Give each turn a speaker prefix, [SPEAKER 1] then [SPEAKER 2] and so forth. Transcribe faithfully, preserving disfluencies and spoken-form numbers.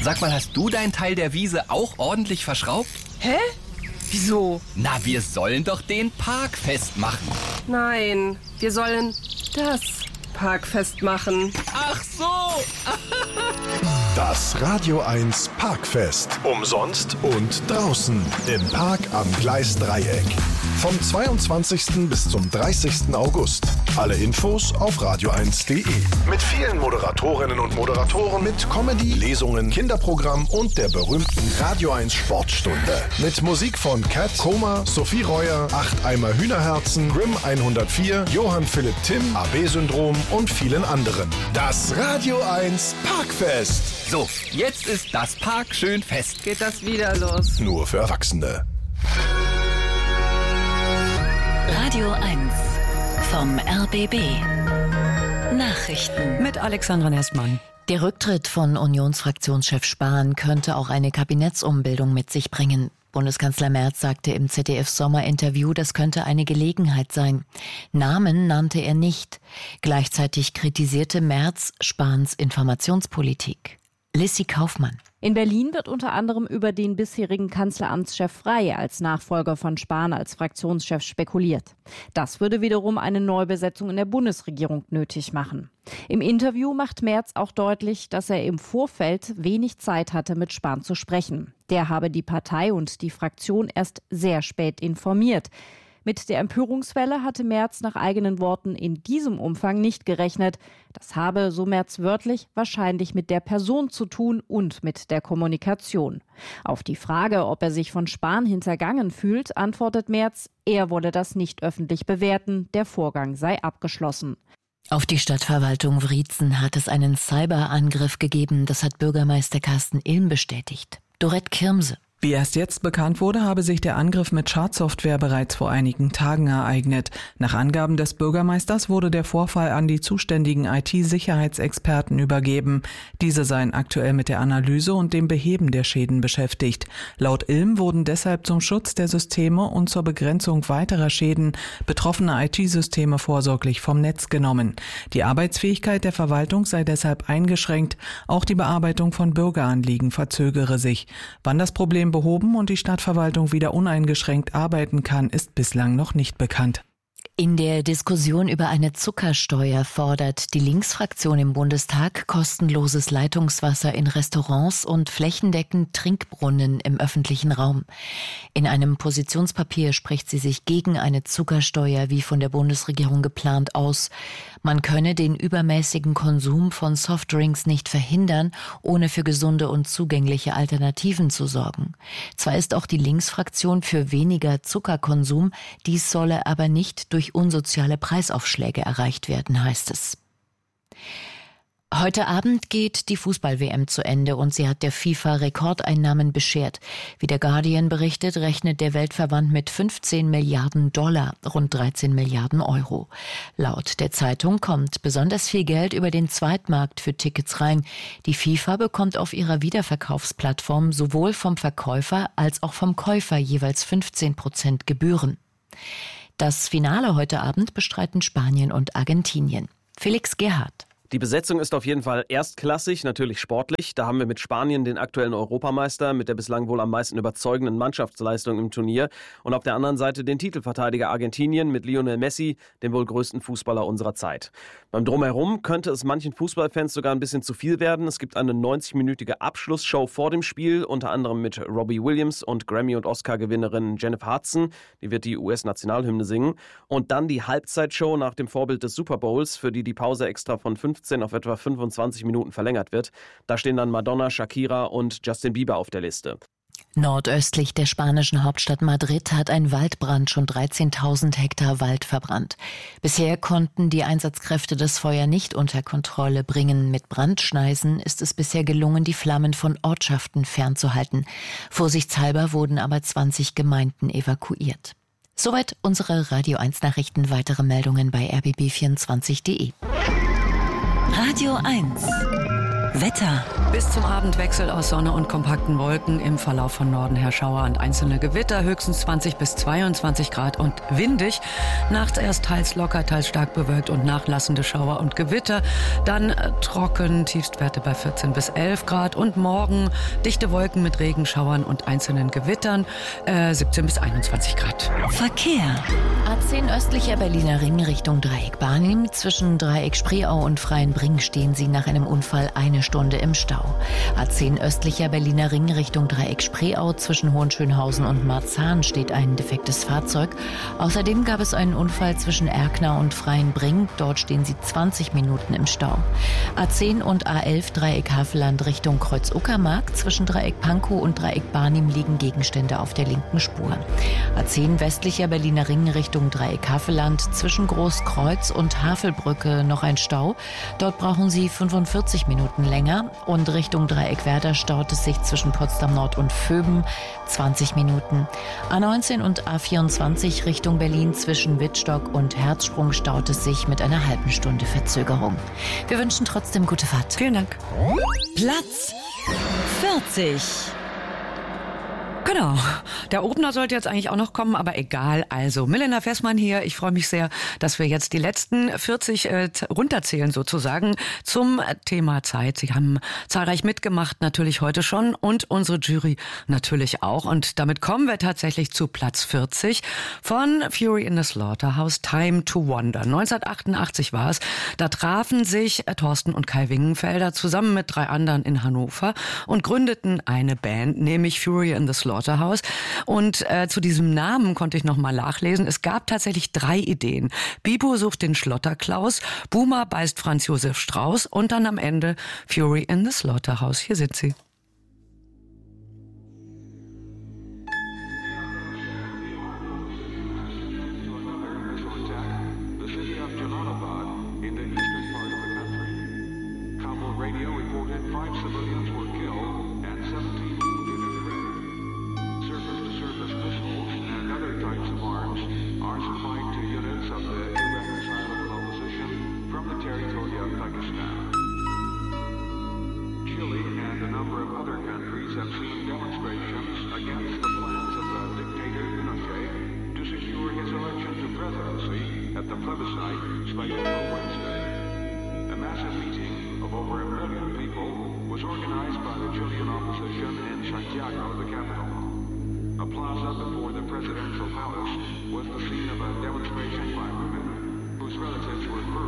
[SPEAKER 1] Sag mal, hast du deinen Teil der Wiese auch ordentlich verschraubt?
[SPEAKER 2] Hä? Wieso?
[SPEAKER 1] Na, wir sollen doch den Park festmachen.
[SPEAKER 2] Nein, wir sollen das Park festmachen.
[SPEAKER 1] Ach so!
[SPEAKER 3] Das Radio eins Parkfest. Umsonst und draußen im Park am Gleisdreieck. Vom zweiundzwanzigsten bis zum dreißigsten August. Alle Infos auf radio eins punkt de. Mit vielen Moderatorinnen und Moderatoren, mit Comedy, Lesungen, Kinderprogramm und der berühmten Radio eins Sportstunde. Mit Musik von Cat, Koma, Sophie Reuer, Acht Eimer Hühnerherzen, Grimm hundertvier, Johann Philipp Timm, A B-Syndrom und vielen anderen. Das Radio eins Parkfest.
[SPEAKER 1] So, jetzt ist das Park schön fest.
[SPEAKER 2] Geht das wieder los?
[SPEAKER 3] Nur für Erwachsene.
[SPEAKER 4] Radio eins vom R B B. Nachrichten
[SPEAKER 5] mit Alexandra Nestmann.
[SPEAKER 6] Der Rücktritt von Unionsfraktionschef Spahn könnte auch eine Kabinettsumbildung mit sich bringen. Bundeskanzler Merz sagte im Z D F-Sommerinterview, das könnte eine Gelegenheit sein. Namen nannte er nicht. Gleichzeitig kritisierte Merz Spahns Informationspolitik. Lissy Kaufmann.
[SPEAKER 7] In Berlin wird unter anderem über den bisherigen Kanzleramtschef Frey als Nachfolger von Spahn als Fraktionschef spekuliert. Das würde wiederum eine Neubesetzung in der Bundesregierung nötig machen. Im Interview macht Merz auch deutlich, dass er im Vorfeld wenig Zeit hatte, mit Spahn zu sprechen. Der habe die Partei und die Fraktion erst sehr spät informiert. Mit der Empörungswelle hatte Merz nach eigenen Worten in diesem Umfang nicht gerechnet. Das habe, so Merz wörtlich, wahrscheinlich mit der Person zu tun und mit der Kommunikation. Auf die Frage, ob er sich von Spahn hintergangen fühlt, antwortet Merz, er wolle das nicht öffentlich bewerten, der Vorgang sei abgeschlossen.
[SPEAKER 6] Auf die Stadtverwaltung Wriezen hat es einen Cyberangriff gegeben, das hat Bürgermeister Carsten Ilm bestätigt. Dorette Kirmse.
[SPEAKER 8] Wie erst jetzt bekannt wurde, habe sich der Angriff mit Schadsoftware bereits vor einigen Tagen ereignet. Nach Angaben des Bürgermeisters wurde der Vorfall an die zuständigen I T-Sicherheitsexperten übergeben. Diese seien aktuell mit der Analyse und dem Beheben der Schäden beschäftigt. Laut Ilm wurden deshalb zum Schutz der Systeme und zur Begrenzung weiterer Schäden betroffene I T-Systeme vorsorglich vom Netz genommen. Die Arbeitsfähigkeit der Verwaltung sei deshalb eingeschränkt. Auch die Bearbeitung von Bürgeranliegen verzögere sich. Wann das Problem behoben und die Stadtverwaltung wieder uneingeschränkt arbeiten kann, ist bislang noch nicht bekannt.
[SPEAKER 6] In der Diskussion über eine Zuckersteuer fordert die Linksfraktion im Bundestag kostenloses Leitungswasser in Restaurants und flächendeckend Trinkbrunnen im öffentlichen Raum. In einem Positionspapier spricht sie sich gegen eine Zuckersteuer wie von der Bundesregierung geplant aus. Man könne den übermäßigen Konsum von Softdrinks nicht verhindern, ohne für gesunde und zugängliche Alternativen zu sorgen. Zwar ist auch die Linksfraktion für weniger Zuckerkonsum, dies solle aber nicht durch unsoziale Preisaufschläge erreicht werden, heißt es. Heute Abend geht die Fußball-W M zu Ende und sie hat der FIFA Rekordeinnahmen beschert. Wie der Guardian berichtet, rechnet der Weltverband mit fünfzehn Milliarden Dollar, rund dreizehn Milliarden Euro. Laut der Zeitung kommt besonders viel Geld über den Zweitmarkt für Tickets rein. Die FIFA bekommt auf ihrer Wiederverkaufsplattform sowohl vom Verkäufer als auch vom Käufer jeweils fünfzehn Prozent Gebühren. Das Finale heute Abend bestreiten Spanien und Argentinien. Felix Gerhardt.
[SPEAKER 9] Die Besetzung ist auf jeden Fall erstklassig, natürlich sportlich. Da haben wir mit Spanien den aktuellen Europameister mit der bislang wohl am meisten überzeugenden Mannschaftsleistung im Turnier. Und auf der anderen Seite den Titelverteidiger Argentinien mit Lionel Messi, dem wohl größten Fußballer unserer Zeit. Beim Drumherum könnte es manchen Fußballfans sogar ein bisschen zu viel werden. Es gibt eine neunzig-minütige Abschlussshow vor dem Spiel, unter anderem mit Robbie Williams und Grammy- und Oscar-Gewinnerin Jennifer Hudson. Die wird die U S-Nationalhymne singen. Und dann die Halbzeitshow nach dem Vorbild des Super Bowls, für die die Pause extra von fünfzehn auf etwa fünfundzwanzig Minuten verlängert wird. Da stehen dann Madonna, Shakira und Justin Bieber auf der Liste.
[SPEAKER 6] Nordöstlich der spanischen Hauptstadt Madrid hat ein Waldbrand schon dreizehntausend Hektar Wald verbrannt. Bisher konnten die Einsatzkräfte das Feuer nicht unter Kontrolle bringen. Mit Brandschneisen ist es bisher gelungen, die Flammen von Ortschaften fernzuhalten. Vorsichtshalber wurden aber zwanzig Gemeinden evakuiert. Soweit unsere Radio eins Nachrichten. Weitere Meldungen bei r b b vierundzwanzig punkt de.
[SPEAKER 4] Radio eins. Wetter.
[SPEAKER 5] Bis zum Abendwechsel aus Sonne und kompakten Wolken. Im Verlauf von Norden her Schauer und einzelne Gewitter. Höchstens zwanzig bis zweiundzwanzig Grad und windig. Nachts erst teils locker, teils stark bewölkt und nachlassende Schauer und Gewitter. Dann äh, trocken, Tiefstwerte bei vierzehn bis elf Grad. Und morgen dichte Wolken mit Regenschauern und einzelnen Gewittern. Äh, siebzehn bis einundzwanzig Grad.
[SPEAKER 4] Verkehr.
[SPEAKER 6] A zehn östlicher Berliner Ring Richtung Dreieck Barnim. Zwischen Dreieck Spreeau und Freienbring stehen Sie nach einem Unfall eine Stunde im Stau. A zehn östlicher Berliner Ring Richtung Dreieck Spreeau. Zwischen Hohenschönhausen und Marzahn steht ein defektes Fahrzeug. Außerdem gab es einen Unfall zwischen Erkner und Freienbring. Dort stehen Sie zwanzig Minuten im Stau. A zehn und A elf Dreieck Havelland Richtung Kreuz-Uckermark. Zwischen Dreieck Pankow und Dreieck Barnim liegen Gegenstände auf der linken Spur. A zehn westlicher Berliner Ring Richtung Dreieck Havelland. Zwischen Großkreuz und Havelbrücke noch ein Stau. Dort brauchen Sie fünfundvierzig Minuten länger. Und Richtung Dreieck Werder staut es sich zwischen Potsdam Nord und Vöben zwanzig Minuten. A neunzehn und A vierundzwanzig Richtung Berlin zwischen Wittstock und Herzsprung staut es sich mit einer halben Stunde Verzögerung. Wir wünschen trotzdem gute Fahrt.
[SPEAKER 5] Vielen Dank.
[SPEAKER 4] Platz vierzig.
[SPEAKER 5] Genau. Der Opener sollte jetzt eigentlich auch noch kommen, aber egal. Also, Milena Fessmann hier. Ich freue mich sehr, dass wir jetzt die letzten vierzig äh, runterzählen sozusagen zum Thema Zeit. Sie haben zahlreich mitgemacht, natürlich heute schon, und unsere Jury natürlich auch. Und damit kommen wir tatsächlich zu Platz vierzig von Fury in the Slaughterhouse, Time to Wander. neunzehnhundertachtundachtzig war es. Da trafen sich äh, Thorsten und Kai Wingenfelder zusammen mit drei anderen in Hannover und gründeten eine Band, nämlich Fury in the Slaughterhouse. Und äh, zu diesem Namen konnte ich noch mal nachlesen. Es gab tatsächlich drei Ideen. Bibo sucht den Schlotterklaus, Boomer beißt Franz Josef Strauß und dann am Ende Fury in the Slaughterhouse. Hier sind sie.
[SPEAKER 10] A plaza before the presidential palace was the scene of a demonstration by women whose relatives were